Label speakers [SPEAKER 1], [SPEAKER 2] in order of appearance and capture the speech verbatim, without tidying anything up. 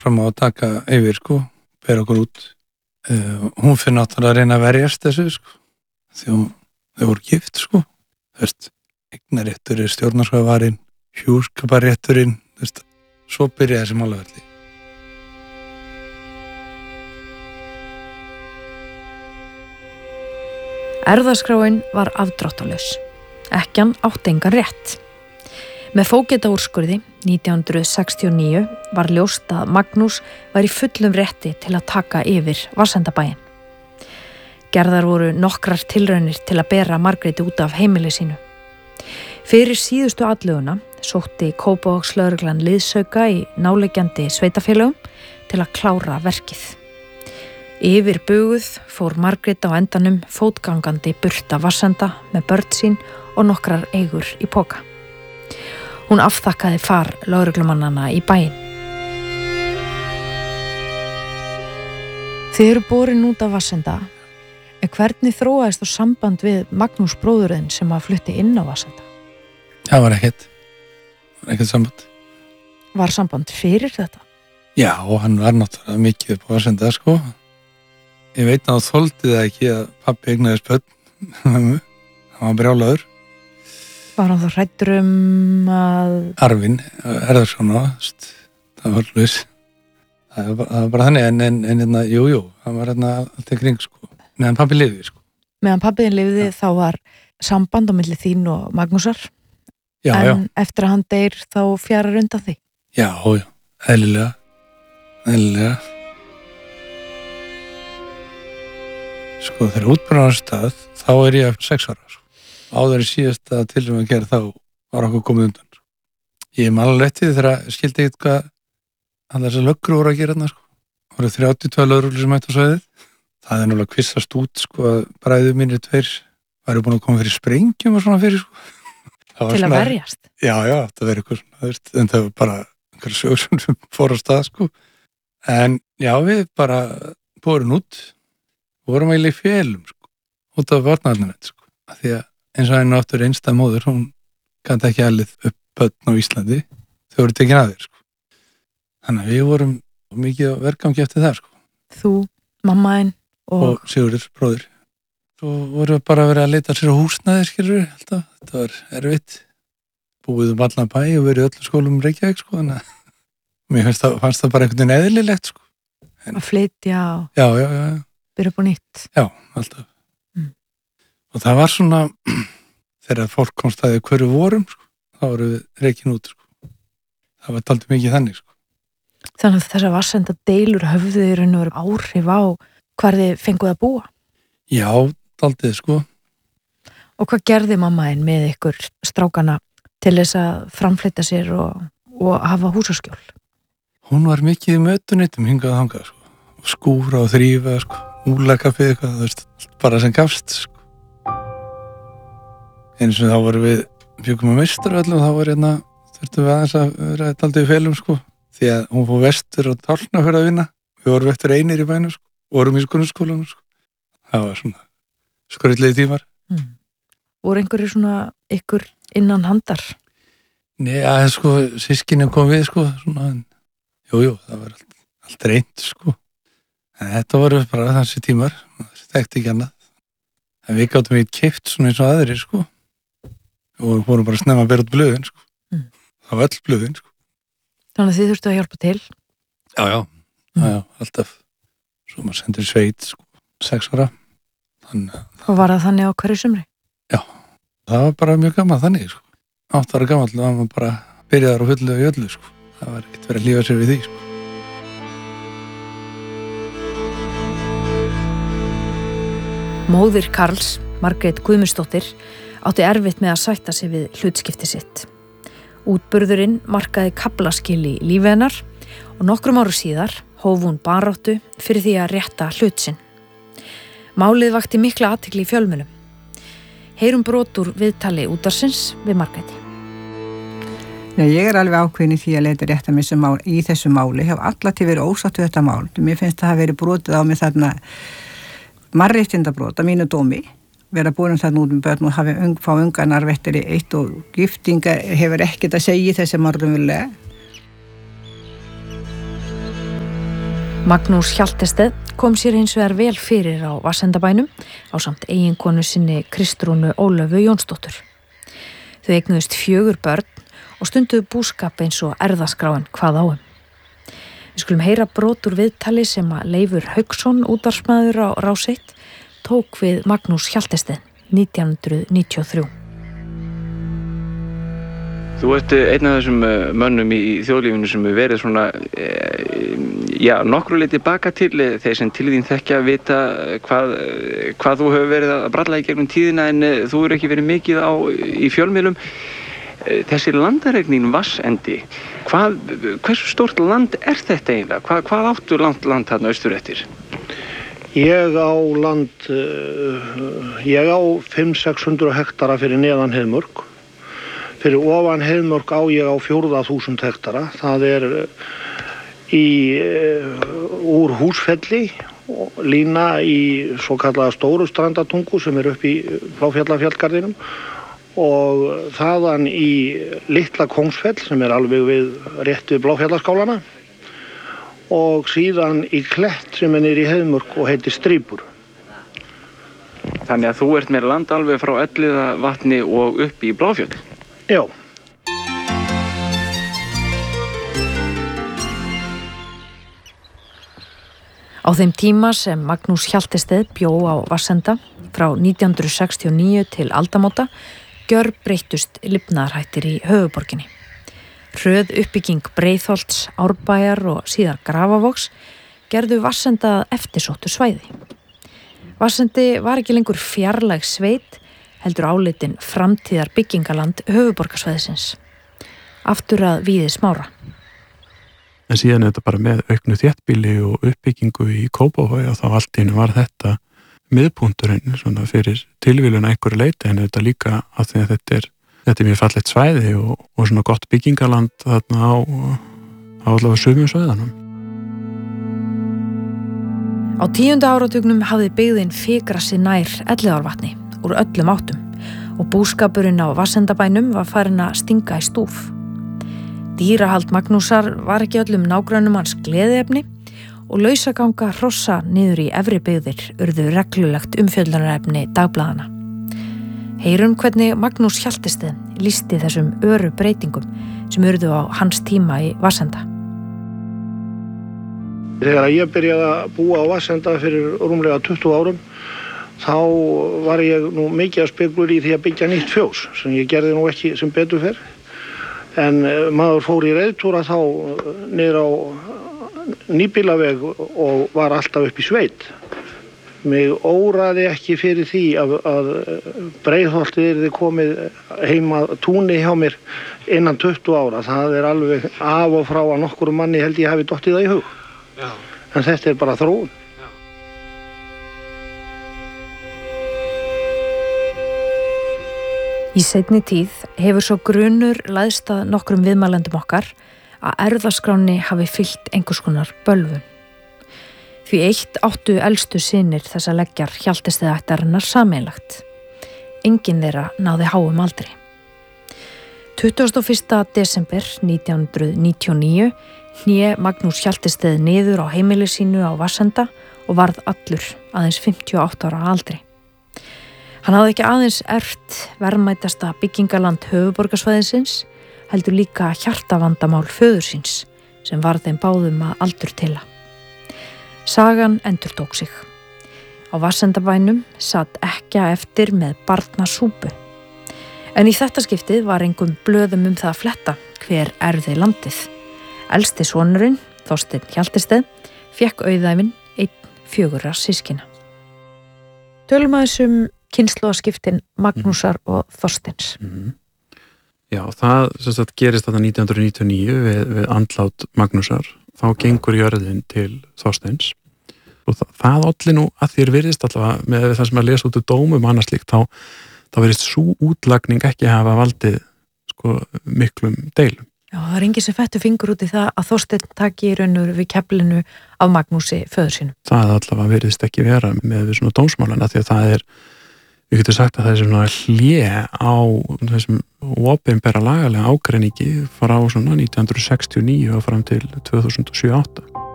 [SPEAKER 1] fram á að taka yfir, sko, bera okkur út. Uh, hún fyrir náttúrulega að reyna að verjast þessu, sko, því hún, þau voru gift, sko, þú veist, eignaréttur, stjórnarskrárvarinn, hjúskaparrétturinn, þú veist, svo byrjaði þessi málaferli.
[SPEAKER 2] Erfðaskráin var afdráttalaus. Ekkjan átti engan rétt. Með fógetaúrskurði nítján hundruð sextíu og níu var ljóst að Magnús var í fullum rétti til að taka yfir Varsendabæinn. Gerðar voru nokkrar tilraunir til að bera Margréti út af heimili sínu. Fyrir síðustu atlöguna sótti Kópavogslögreglan liðsauka í náliggjandi sveitafélögum til að klára verkið. Yfir buguð fór Margrét á endanum fótgangandi burt af Varsenda með börn sín og nokkrar eigur í poka. Hún afþakkaði far lögreglumannanna í bæinn. Þið eru borin út af Varsenda, en hvernig þróaðist þú samband við Magnús bróðurinn sem að flutti inn á Varsenda?
[SPEAKER 1] Það var ekkert, ekkert samband.
[SPEAKER 2] Var samband fyrir þetta?
[SPEAKER 1] Já, hann var náttúrulega mikið upp á Varsenda, sko. Ég veit að hann þoldi það ekki að pabbi eignaðist börn. Hann var brjálaður.
[SPEAKER 2] Var hann þá hræddur um að...
[SPEAKER 1] Arvin, Erðarsson, það var hlust. Það var, það var bara þannig, en, en, en hérna, jú, jú, hann var hérna alltaf kring, sko. Meðan pabbi lifði, sko.
[SPEAKER 2] Meðan pabbiðin lifði, ja. Þá var samband á milli þín og Magnúsar.
[SPEAKER 1] Já,
[SPEAKER 2] en
[SPEAKER 1] já.
[SPEAKER 2] Eftir að hann deyr, þá fjarar undan því.
[SPEAKER 1] Já, já, eðlilega, eðlilega. Sko, þegar útbyrðan stað, þá er ég eftir sex ára, sko. Áður í síðasta tilrum að gera þá var okkur komið undan, sko. Ég er alveg eftir þegar skildi eitthvað að þessar löggur voru að gera þarna, sko. Það voru þrjátíu og tvö lögreglur sem mættu á svæðið. Það er náttúrulega kvissast út, sko, að bræður mínir tveir væru búin að koma fyrir sprengjum og svona fyrir, sko.
[SPEAKER 2] Til að svona, verjast?
[SPEAKER 1] Já, já, það verið eitthvað svona, það veist, en það var bara einhverja sögur sem fór á stað, sko. En já, við bara borin út, vorum eiginlega í félum, sko, út af barnaðarnum, sko, að því að eins og henni áttur einstæð móður, hún gæti ekki alið upp börn á Íslandi, þau voru tekin að þér, sko. Þannig að við vorum mikið á verkgangi eftir það, sko.
[SPEAKER 2] Þú, mammaðinn og...
[SPEAKER 1] Og Sigurður, bróðir. Svo vorum við bara að vera að leita sér á húsnæði, skilur við, alltaf. Þetta var erfitt. Búið um allan bæ og verið öllu skólum Reykjavík, sko, þannig að mér fannst það, fannst það bara einhvern veginn eðlilegt, sko. En...
[SPEAKER 2] Að flytja og...
[SPEAKER 1] Já, já, já, já.
[SPEAKER 2] Byrja upp á nýtt.
[SPEAKER 1] Já, alltaf. Mm. Og það var svona, þegar fólk komst að því hverju vorum, sko, þá voru við reikin út, sko. Það var dálítið mikið þannig, sko.
[SPEAKER 2] Þannig að þessar Varsenda deilur höfðu í raun og veru áhrif á hvar þið fenguð að búa?
[SPEAKER 1] Já, dálítið, sko.
[SPEAKER 2] Og hvað gerði mammaðinn með ykkur strákana til þess að framflytta sér og, og hafa húsaskjól? Hún
[SPEAKER 1] var mikið í mötuneytum hingað og hangað, sko. Og skúra og þrífa, sko. Úlakaffið, eitthvað, það veist, bara sem gafst, sko. Eins og þá vorum við bjökum á Meistarvöllum og þá var hérna, þurftum við aðeins að vera dálítið í felum, sko. Því að hún fór vestur og Tálkna fyrir að vinna. Við vorum eftir einir í bænum, sko. Vorum í grunnskólanum, sko. Það var svona skrautlegi tímar.
[SPEAKER 2] Mm. Voru einhverju svona ykkur innan handar?
[SPEAKER 1] Nei, að sko, sískinin kom við, sko, svona, en jú, jú, það var allt, allt reynd, sko. En þetta voru bara þessi tímar, það þekkti ekki annað. En við gáttum við keypt svona eins og aðrir, sko. Og vorum bara snemma að bera út blöðin, sko. Mm. Það var öll blöðin, sko.
[SPEAKER 2] Þannig að þið þurftu að hjálpa til?
[SPEAKER 1] Já, já, mm. já, já, alltaf. Svo maður sendur sveit, sko, sex ára. Þannig að...
[SPEAKER 2] Og var það þannig á hverju sumri?
[SPEAKER 1] Já, það var bara mjög gaman þannig, sko. Átt ára gamall, það var maður bara byrjaðar og fullu og öllu, sko. Það var ekkert verið að lífa sér við því, sko.
[SPEAKER 2] Móðir Karls, Margrét Guðmundsdóttir, átti erfitt með að sætta sig við hlutskipti sitt. Útburðurinn markaði kaflaskil í lífi hennar og nokkrum áru síðar hóf hún baráttu fyrir því að rétta hlut sinn. Málið vakti mikla athygli í fjölmiðlum. Heyrum brot úr viðtali útvarpsins við Margréti.
[SPEAKER 3] Já, ég er alveg ákveðin í því að leita rétta mér sem mál, í þessu máli. Ég hef allatíð verið ósátt við þetta mál. Mér finnst það að verið brotið á mig þarna mannréttindabrót að mínu dómi. Vera búin þarna út með börn og hafi ung, fá unganar vettir í eitt og giftinga hefur ekkert að segja þessi málumvöldlega.
[SPEAKER 2] Magnús Hjaltested kom sér hins vegar vel fyrir á Vassendabænum á samt eiginkonu sinni Kristrúnu Ólöfu Jónsdóttur. Þau eignuðust fjögur börn og stunduðu búskap eins og erfðaskráin hvað á um. Við skulum heyra brot úr viðtali sem að Leifur Hauksson, útvarpsmaður á Rás eitt, tók við Magnús Hjaltested nítján hundruð níutíu og þrjú.
[SPEAKER 4] Þú ert einn af þessum mönnum í þjóðlífinu sem hefur verið svona, já, nokkru leyti baka til, þeir sem til þín þekkja vita hvað, hvað þú hefur verið að bralla í gegnum tíðina en þú hefur ekki verið mikið á í fjölmiðlum. Þessi landareignin Vatnsendi, hvað, hversu stórt land er þetta eiginlega? Hvað, hvað áttu land, land þarna austur eftir?
[SPEAKER 5] Ég á land, ég á fimm til sex hundruð hektara fyrir neðan Heiðmörk. Fyrir ofan Heiðmörk á ég á fjórða þúsund hektara. Það er í, úr Húsfelli, lína í svo kallaða Stóru Strandatungu sem er upp í Bláfjallafjallgarðinum og þaðan í Litla Kóngsfell sem er alveg við rétt við Bláfjallaskálana og síðan í Klett sem er niður í Heiðmörk og heitir Strípur.
[SPEAKER 4] Þannig að þú ert með land alveg frá Elliðavatni og upp í Bláfjöll?
[SPEAKER 5] Já.
[SPEAKER 2] Á þeim tíma sem Magnús Hjaltested bjó á Vassenda frá nítján hundruð sextíu og níu til aldamóta gjörbreyttust lifnaðarhættir í höfuðborginni. Hröð uppbygging Breiðholts, Árbæjar og síðar Grafavogs gerðu Vassenda að eftirsóttu svæði. Vassendi var ekki lengur fjarlæg sveit, heldur álitin framtíðar byggingaland höfuðborgarsvæðisins. Aftur að Víði Smára.
[SPEAKER 6] En síðan er þetta bara með auknu þéttbýli og uppbyggingu í Kópavogi og þá allt í einu var þetta miðpunkturinn svona fyrir tilvílun að einhverju leyti en þetta líka af því að þetta er, þetta er mjög fallegt svæði og, og svona gott byggingaland þarna á, á allavega sumum svæðanum.
[SPEAKER 2] Á tíunda áratugnum hafði byggðin fikrað sig nær Elliðaárvatni úr öllum áttum og búskapurinn á Vassendabænum var farin að stinga í stúf. Dýrahald Magnúsar var ekki öllum nágrönnum hans gleðiefni og lausaganga hrossa niður í efri byggðir urðu reglulegt umfjöllunarefni dagblaðana. Heyrum hvernig Magnús Hjaltested lýsti þessum öru breytingum sem urðu á hans tíma í Vassenda.
[SPEAKER 5] Þegar ég byrjaði að búa á Vassenda fyrir rúmlega tuttugu árum þá var ég nú mikið að spekulera í því að byggja nýtt fjós sem ég gerði nú ekki sem betur fer. En maður fór í reiðtúra þá niður á nýbílaveg og var alltaf upp í sveit. Mig óraði ekki fyrir því að, að Breiðholtið yrði komið heima túni hjá mér innan tuttugu ára. Það er alveg af og frá að nokkru manni held ég hafi dottið það í hug. Já. En þetta er bara þróun.
[SPEAKER 2] Í seinni tíð hefur svo grunur læðst að nokkrum viðmælendum okkar að erfðaskráni hafi fylgt einhvers konar bölvun. Því eitt áttu elstu synir þessa leggjar Hjaltesteðættarinnar sameiginlegt. Enginn þeirra náði háum aldri. tuttugasta og fyrsta desember nítján hundruð níutíu og níu hné Magnús Hjaltested niður á heimili sínu á Vassenda og varð allur aðeins fimmtíu og átta ára aldri. Hann hafði ekki aðeins erft verðmætasta byggingaland höfuðborgarsvæðisins, heldur líka hjartavandamál föður síns sem varð þeim báðum að aldur til. Sagan endurtók sig. Á Vassendabænum satt ekkja eftir með barnasúpu. En í þetta skiptið var engum blöðum um það að fletta hver erfði landið. Elsti sonurinn, Þorsteinn Hjaltested, fékk auðæfin einn fjögurra systkina. Tölum að þessum kynslóðaskiptin Magnúsar og Þorsteins.
[SPEAKER 6] Mm-hmm. Já, það sem sagt gerist þetta nítján hundruð níutíu og níu við, við andlát Magnúsar. Þá gengur jörðin til Þorsteins og það, það olli nú að þér virðist allavega með það sem að lesa út úr dómum annars líkt, þá, þá virðist sú útlagning ekki hafa valdið sko, miklum deilum.
[SPEAKER 2] Já, það er enginn sem fettu fingur út í það að Þorsteinn taki í raun og veru við keflinu af Magnúsi föður sínum.
[SPEAKER 6] Það allavega virðist ekki vera með við svona dómsmálana því að það er, við getum sagt að það er svona hlé á þessum opinbera lagalega ágreiningi frá svona nítján hundruð sextíu og níu og fram til tvö þúsund og sjö átta.